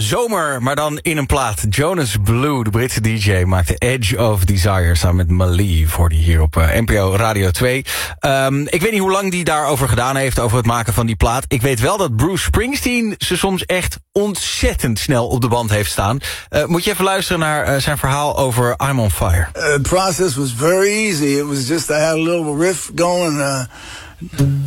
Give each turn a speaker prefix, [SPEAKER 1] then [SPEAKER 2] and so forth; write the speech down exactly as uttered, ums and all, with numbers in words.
[SPEAKER 1] zomer, maar dan in een plaat. Jonas Blue, de Britse D J, maakte Edge of Desire samen met Malieve, hoorde je hier op uh, N P O Radio twee. Um, ik weet niet hoe lang die daarover gedaan heeft, over het maken van die plaat. Ik weet wel dat Bruce Springsteen ze soms echt ontzettend snel op de band heeft staan. Uh, moet je even luisteren naar uh, zijn verhaal over I'm on Fire.
[SPEAKER 2] Uh, the process was very easy. It was just I had a little riff going. Uh